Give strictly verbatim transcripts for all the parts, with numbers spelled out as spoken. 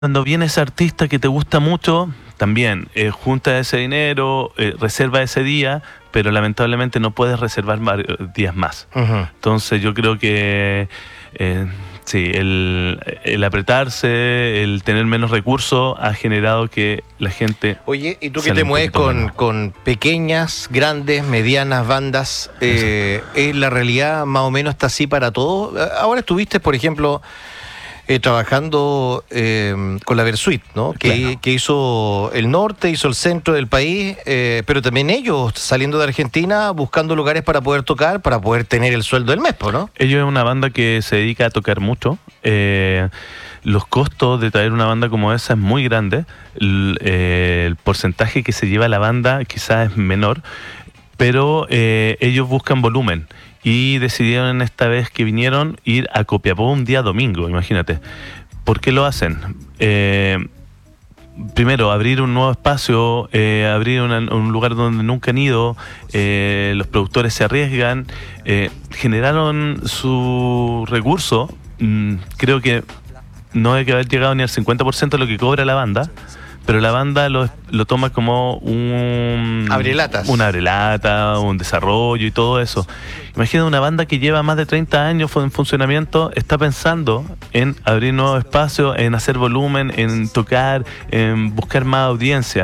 Cuando viene ese artista que te gusta mucho, también eh, junta ese dinero, eh, reserva ese día, pero lamentablemente no puedes reservar varios días más. Uh-huh. Entonces yo creo que eh, sí, el, el apretarse, el tener menos recursos ha generado que la gente... Oye, ¿y tú que sale te un mueves poquito con, menos. con pequeñas, grandes, medianas bandas? Eh, ¿Es la realidad más o menos está así para todos? Ahora estuviste, por ejemplo... Eh, trabajando eh, con la Versuit, ¿no? Que, Claro. que hizo el norte, hizo el centro del país, eh, pero también ellos saliendo de Argentina buscando lugares para poder tocar, para poder tener el sueldo del mes, ¿no? Ellos es una banda que se dedica a tocar mucho. Eh, los costos de traer una banda como esa es muy grande. El, eh, el porcentaje que se lleva la banda quizás es menor, pero eh, ellos buscan volumen. Y decidieron esta vez que vinieron ir a Copiapó un día domingo, imagínate. ¿Por qué lo hacen? Eh, primero, abrir un nuevo espacio, eh, abrir una, un lugar donde nunca han ido, eh, los productores se arriesgan, eh, generaron su recurso, mm, creo que no hay que haber llegado ni al cincuenta por ciento de lo que cobra la banda, pero la banda lo, lo toma como un... Abrelatas. Un abrelata, un desarrollo y todo eso. Imagina una banda que lleva más de treinta años en funcionamiento, está pensando en abrir nuevos espacios, en hacer volumen, en tocar, en buscar más audiencia.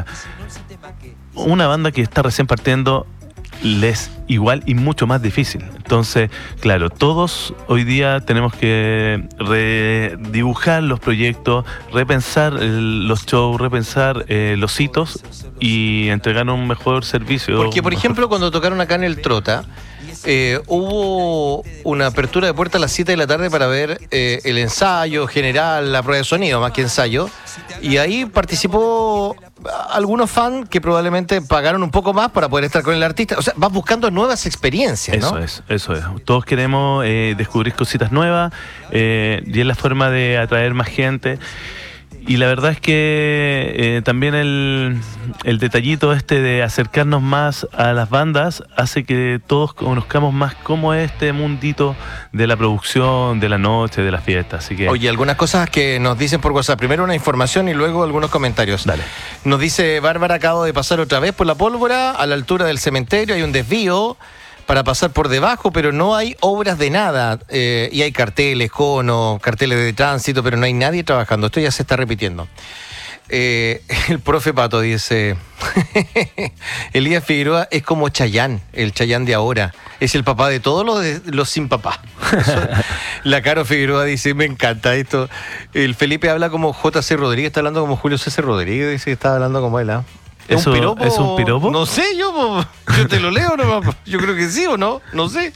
Una banda que está recién partiendo les igual y mucho más difícil. Entonces, claro, todos hoy día tenemos que redibujar los proyectos, repensar el, los shows, repensar eh, los hitos y entregar un mejor servicio. Porque, por mejor... ejemplo, cuando tocaron acá en el Trota, eh, hubo una apertura de puerta a las siete de la tarde para ver eh, el ensayo general, la prueba de sonido, más que ensayo, y ahí participó algunos fans que probablemente pagaron un poco más para poder estar con el artista. O sea, vas buscando nuevas experiencias, ¿no? Eso es, eso es. Todos queremos eh, descubrir cositas nuevas eh, y es la forma de atraer más gente. Y la verdad es que eh, también el, el detallito este de acercarnos más a las bandas hace que todos conozcamos más cómo es este mundito de la producción, de la noche, de la fiesta. Así que... Oye, algunas cosas que nos dicen por WhatsApp. Primero una información y luego algunos comentarios. Dale. Nos dice Bárbara, acabo de pasar otra vez por la Pólvora, a la altura del cementerio, hay un desvío para pasar por debajo, pero no hay obras de nada. Eh, y hay carteles, conos, carteles de tránsito, pero no hay nadie trabajando. Esto ya se está repitiendo. Eh, el profe Pato dice, Elías Figueroa es como Chayán, el Chayán de ahora. Es el papá de todos los, de, los sin papá. Eso, la Caro Figueroa dice, me encanta esto. El Felipe habla como J C Rodríguez, está hablando como Julio César Rodríguez, dice que está hablando como él, ¿ah? ¿Es ¿Eso, un piropo? ¿Es un piropo? No sé, yo, yo te lo leo nomás. Yo creo que sí o no, no sé.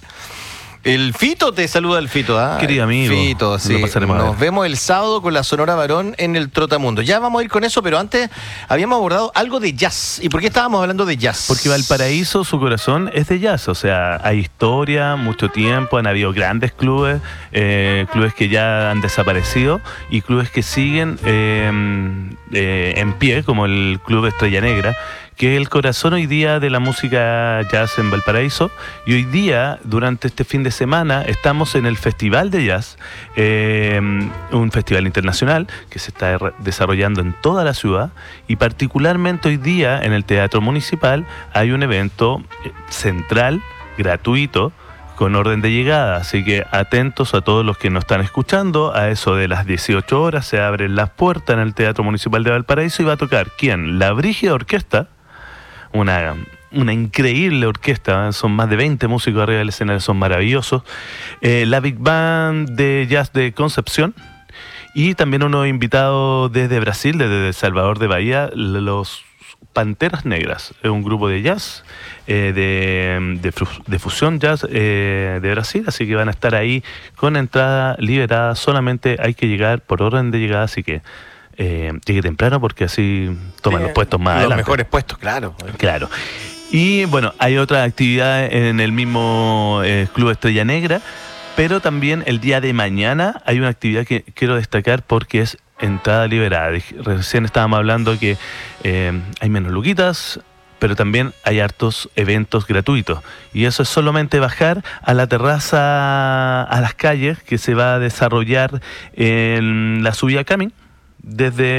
El Fito te saluda, el Fito, ¿ah? Querido amigo, Fito, sí. lo pasaremos a Nos ver. vemos el sábado con la Sonora Varón en el Trotamundo. Ya vamos a ir con eso, pero antes habíamos abordado algo de jazz. ¿Y por qué estábamos hablando de jazz? Porque Valparaíso, su corazón es de jazz, o sea, hay historia, mucho tiempo, han habido grandes clubes, eh, clubes que ya han desaparecido y clubes que siguen eh, eh, en pie, como el Club Estrella Negra, que es el corazón hoy día de la música jazz en Valparaíso. Y hoy día, durante este fin de semana, estamos en el Festival de Jazz, eh, un festival internacional que se está desarrollando en toda la ciudad, y particularmente hoy día en el Teatro Municipal hay un evento central, gratuito, con orden de llegada, así que atentos a todos los que nos están escuchando. A eso de las dieciocho horas se abren las puertas en el Teatro Municipal de Valparaíso y va a tocar, ¿quién? La Brígida Orquesta, una, una increíble orquesta, ¿eh? Son más de veinte músicos arriba del escenario, son maravillosos, eh, la Big Band de Jazz de Concepción, y también unos invitados desde Brasil, desde El Salvador de Bahía, los Panteras Negras, es un grupo de jazz, eh, de, de, de fusión jazz eh, de Brasil, así que van a estar ahí con entrada liberada, solamente hay que llegar por orden de llegada, así que eh, llegue temprano porque así toman Sí, los puestos más los adelante. mejores puestos, claro. Claro. Y bueno, hay otra actividad en el mismo eh, Club Estrella Negra, pero también el día de mañana hay una actividad que quiero destacar porque es entrada liberada. Recién estábamos hablando que eh, hay menos luquitas, pero también hay hartos eventos gratuitos. Y eso es solamente bajar a la terraza, a las calles, que se va a desarrollar en la subida Camin, desde